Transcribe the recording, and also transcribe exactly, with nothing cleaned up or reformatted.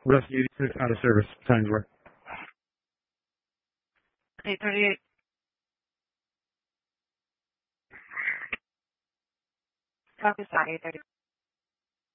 Rescue out of service. Times were. eight thirty-eight. Copy that, eight thirty.